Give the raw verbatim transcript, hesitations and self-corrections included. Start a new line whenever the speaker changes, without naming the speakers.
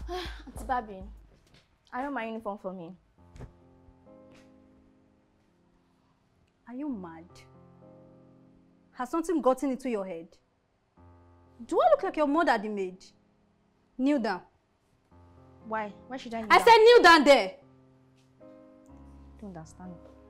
Auntie Babi, I want my uniform for me.
Are you mad? Has something gotten into your head? Do I look like your mother, the maid? Kneel down.
Why? Why should I kneel
I
down?
said kneel down there!
I don't understand.